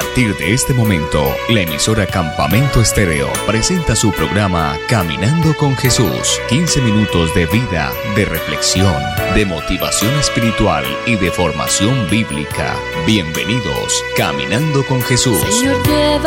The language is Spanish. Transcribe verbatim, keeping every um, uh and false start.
partir de este momento, la emisora Campamento Estéreo presenta su programa Caminando con Jesús. quince minutos de vida, de reflexión, de motivación espiritual y de formación bíblica. Bienvenidos, Caminando con Jesús. Señor,